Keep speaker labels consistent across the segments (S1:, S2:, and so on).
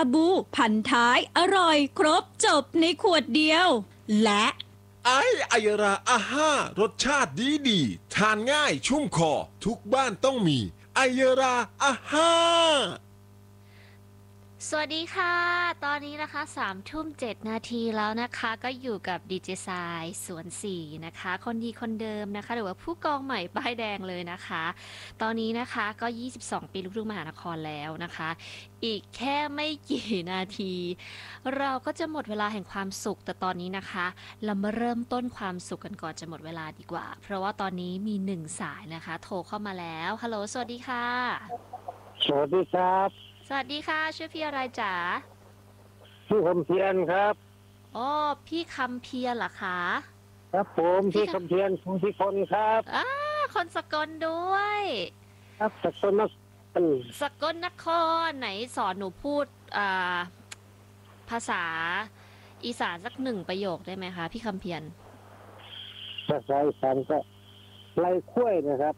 S1: บูพันท้ายอร่อยครบจบในขวดเดียวและ
S2: ไอยราอาห้ารสชาติดีทานง่ายชุ่มคอทุกบ้านต้องมีไอยราอาห้า
S3: สวัสดีค่ะตอนนี้นะคะ3 ทุ่ม 7 นาทีแล้วนะคะก็อยู่กับดีเจทรายสวนสีนะคะคนดีคนเดิมนะคะหรือว่าผู้กองใหม่ป้ายแดงเลยนะคะตอนนี้นะคะก็22ปีลูกทุ่งมหานครแล้วนะคะอีกแค่ไม่กี่นาที เราก็จะหมดเวลาแห่งความสุขแต่ตอนนี้นะคะเรามาเริ่มต้นความสุขกันก่อนจะหมดเวลาดีกว่าเพราะว่าตอนนี้มี1 สายนะคะโทรเข้ามาแล้วฮัลโหลสวัสดีค่ะ
S4: สวัสดีครับ
S3: สวัสดีค่ะชื่อพี่อะไรจ๋า
S4: ชื่อคำเพียรครับ
S3: อ๋อพี่คำเพียรเหรอคะ
S4: ครับผมพี่คำเพียรของที่คนครับ
S3: คนสกลด้วย
S4: ครับสกลนคร
S3: สกลนครไหนสอนหนูพูดภาษาอีสานสัก1 ประโยคได้ไหมคะพี่คำเพียร
S4: ภาษาอีสานก็ไล่ข้วยนะครับ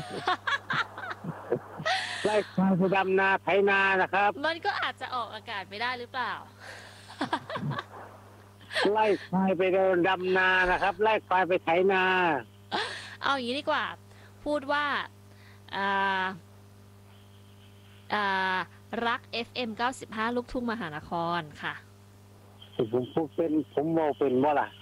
S4: ไล่ควายไปดำนาไถนานะครับ
S3: มันก็อาจจะออกอากาศไม่ได้หรือเปล่า
S4: ไล่ควายไปดำนานะครับไล่ควายไปไถนา
S3: เอาอย่างนี้ดีกว่าพูดว่ารัก FM 95ลูกทุ่งมหานครค่ะ
S4: ผมพูดเป็นผมเว้าเป็นบ่ล่ะ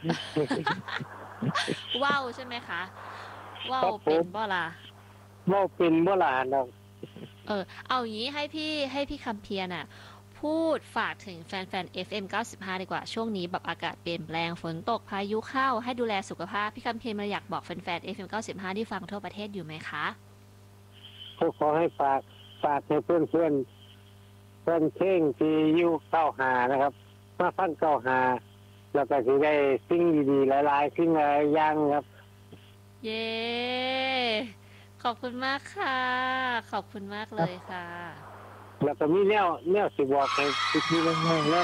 S3: ว้าวใช่ไหมคะว้าวเป็นบ่ล่ะ
S4: เว้าเป็นบ่ล่ะน้อง
S3: เอาอย่างนี้ให้พี่คำเพียรน่ะพูดฝากถึงแฟนๆ FM 95ดีกว่าช่วงนี้แบบอากาศเปลี่ยนแปลงฝนตกพายุเข้าให้ดูแลสุขภาพพี่คำเพียรมาอยากบอกแฟนๆ FM 95ที่ฟังทั่วประเทศอยู่ไหมคะ
S4: ขอให้ฝากให้เพื่อนเพ่งที่อยู่95นะครับมาฟัง95แล้วก็สิได้สิ่งดีๆหลายๆสิ่งหลายอย่างครับ
S3: เย้ขอบคุณมากค่ะขอบคุณมากเลยค่ะ
S4: แล้วก็มีแนวสิบอกให้พี่ๆน้องๆเล่น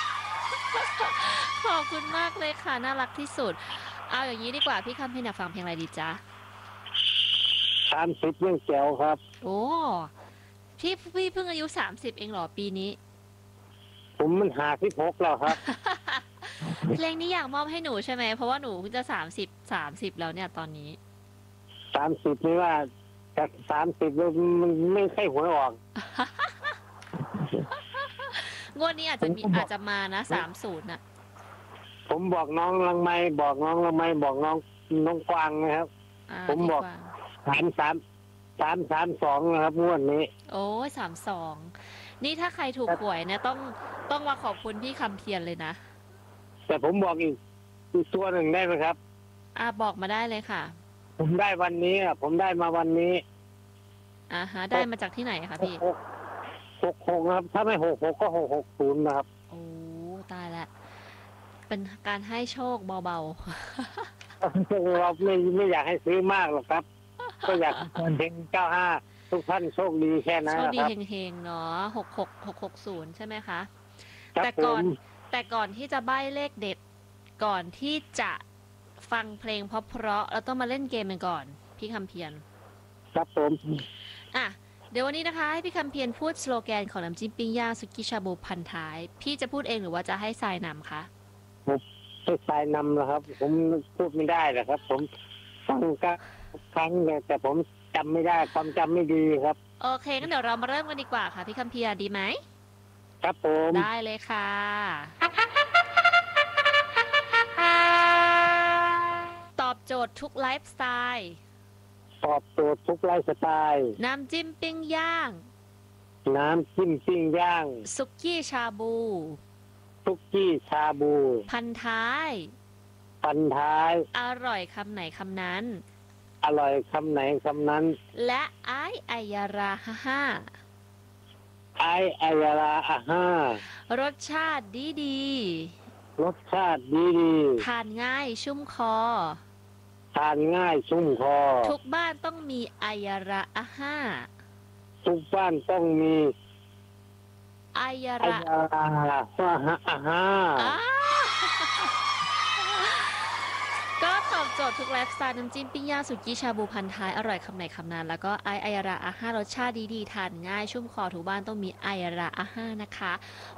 S3: ขอบคุณมากเลยค่ะน่ารักที่สุดเอาอย่างนี้ดีกว่าพี่คำเพียรอยากฟังเพลงอะไรดีจ๊ะ
S4: 30ยังแจ๋วครับ
S3: โอ้พี่เพิ่งอายุ30เองเหรอปีนี้
S4: ผมมัน56แล้วครับ
S3: เพลงนี้อยากมอบให้หนูใช่ไหมเพราะว่าหนูเพิ่งจะ30แล้วเนี่ยตอนนี้
S4: 30นี่ว่าจาก30มันไม่ใช่หวยออก
S3: งวดนี้อาจจะมานะ30น่ะ
S4: ผมบอกน้องลังไม้บอกน้องลังไม้บอกน้องกวางนะครับผมบอก332นะครับงวดนี้
S3: โอ้ย32นี่ถ้าใครถูกหวยเนี่ยต้องมาขอบคุณพี่คำเพียรเลยนะ
S4: แต่ผมบอกอีกตัวหนึ่งได้ไหมครับ
S3: บอกมาได้เลยค่ะ
S4: ผมได้วันนี้ผมได้มาวันนี้
S3: ฮะได้มาจากที่ไหนคะพี่
S4: 66นะครับถ้าไม่66ก็660นะครับ
S3: โอ้ตายละเป็นการให้โชคเบาๆ
S4: เราไม่อยากให้ซื้อมากหรอกครับก็อยากคนเฮง95ทุกท่านโชคดีแค่นั้นครับโชค
S3: ดีเฮงๆเนาะ660ใช่ไหมคะแต่ก่อนที่จะใบ้เลขเด็ดก่อนที่จะฟังเพลงเพราะเราต้องมาเล่นเกมกันก่อนพี่คำเพียร
S4: ครับผม
S3: เดี๋ยววันนี้นะคะให้พี่คำเพียรพูดสโลแกนของน้ำจิ้มปิ้งย่างสุกี้ชาบูพันท้ายพี่จะพูดเองหรือว่าจะให้ทรายนำคะ
S4: ให้ทรายนำนะครับผมพูดไม่ได้หรอกครับผมฟังก็ฟังแต่ผมจำไม่ได้ความจำไม่ดีครับ
S3: โอเคงั้นเดี๋ยวเรามาเริ่มกันดีกว่าค่ะพี่คำเพียรดีไหม
S4: ครับผม
S3: ได้เลยค่ะตอบโจทย์ทุกไลฟ์สไตล์
S4: ตอบโจทย์ทุกไลฟ์สไตล์
S3: น้ำจิ้มปิ้งย่าง
S4: น้ำจิ้มปิ้งย่าง
S3: สุกี้ชาบู
S4: สุกี้ชาบู
S3: พันท้ายอร่อยคำไหนคำนั้น
S4: อร่อยคำไหนคำนั้น
S3: และไอยาราฮ่า
S4: ไอยาราฮ่าร
S3: สชาติดี
S4: รสชาติดี
S3: ทานง่ายชุ่มคอทุกบ้านต้องมีไอยาราฮ่า
S4: ทุกบ้านต้องมี
S3: ไอยารา
S4: ฮ่า
S3: ก็ตอบโจทย์ทุกไลฟ์สไตล์น้ำจิ้มปิ้งย่างสุกี้ชาบูพันท้ายอร่อยคำไหนคำนั้นแล้วก็ไอยาราฮ่ารสชาติดีทานง่ายชุ่มคอทุกบ้านต้องมีไอยาราฮ่านะคะ